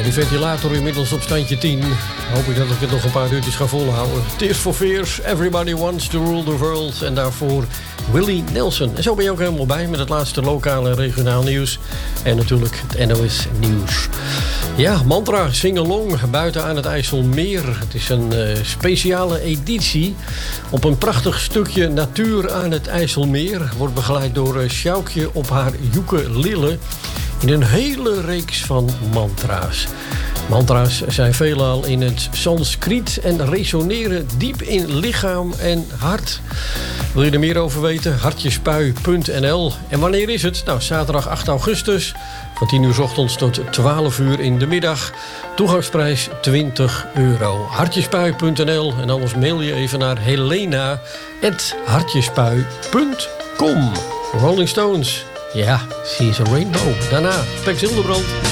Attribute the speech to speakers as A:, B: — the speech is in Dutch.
A: En die ventilator inmiddels op standje 10. Hoop ik dat ik het nog een paar uurtjes ga volhouden. Tears for Fears, Everybody Wants to Rule the World. En daarvoor Willie Nelson. En zo ben je ook helemaal bij met het laatste lokale en regionaal nieuws. En natuurlijk het NOS Nieuws. Ja, Mantra Sing-along buiten aan het IJsselmeer. Het is een speciale editie op een prachtig stukje natuur aan het IJsselmeer. Wordt begeleid door Sjoukje op haar ukulele in een hele reeks van mantra's. Mantra's zijn veelal in het Sanskriet en resoneren diep in lichaam en hart. Wil je er meer over weten? hartjespui.nl. En wanneer is het? Nou, zaterdag 8 augustus van 10 uur 's ochtends tot 12 uur in de middag. Toegangsprijs €20. hartjespui.nl. En anders mail je even naar helena@hartjespui.com. Rolling Stones. Ja, She's a Rainbow. Daarna Spex Hildebrand.